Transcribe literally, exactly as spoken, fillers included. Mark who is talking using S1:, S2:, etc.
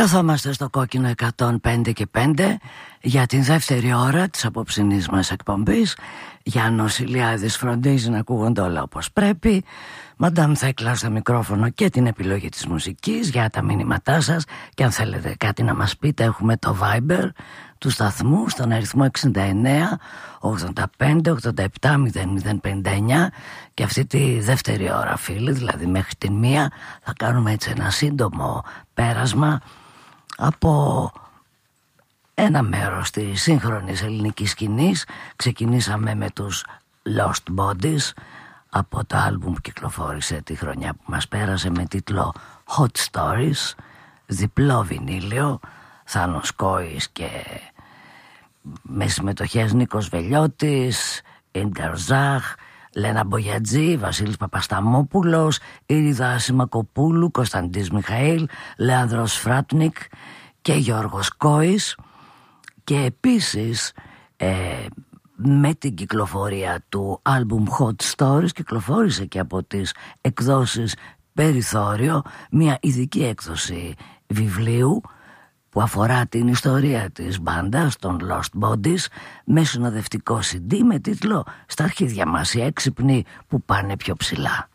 S1: Καθόμαστε στο κόκκινο εκατόν πέντε και πέντε για την δεύτερη ώρα της απόψινής μας εκπομπής. Γιάννος Ηλιάδης φροντίζει να ακούγονται όλα όπως πρέπει. Μαντάμ Θέκλα στο μικρόφωνο και την επιλογή της μουσικής για τα μηνύματά σας. Και αν θέλετε κάτι να μας πείτε, έχουμε το Viber του σταθμού στον αριθμό εξήντα εννέα ογδόντα πέντε ογδόντα επτά μηδέν μηδέν πενήντα εννέα. Και αυτή τη δεύτερη ώρα, φίλοι, δηλαδή μέχρι την μία, θα κάνουμε έτσι ένα σύντομο πέρασμα από ένα μέρος της σύγχρονης ελληνικής σκηνής. Ξεκινήσαμε με τους Lost Bodies από το άλμπουμ που κυκλοφόρησε τη χρονιά που μας πέρασε με τίτλο Hot Stories, διπλό βινίλιο, Θάνος Κόης και με συμμετοχές Νίκος Βελιώτης, Ίντγκαρ Ζαχ, Λένα Μπογιατζή, Βασίλης Παπασταμόπουλος, Ήριδα Σιμακοπούλου, Κωνσταντής Μιχαήλ, Λέανδρος Φράτνικ και Γιώργος Κόης. Και επίσης ε, με την κυκλοφορία του άλμπουμ Hot Stories κυκλοφόρησε και από τις εκδόσεις Περιθώριο μια ειδική έκδοση βιβλίου που αφορά την ιστορία της μπάντας των Lost Bodies με συνοδευτικό σι ντι με τίτλο «Στα αρχίδια μας οι έξυπνοι που πάνε πιο ψηλά».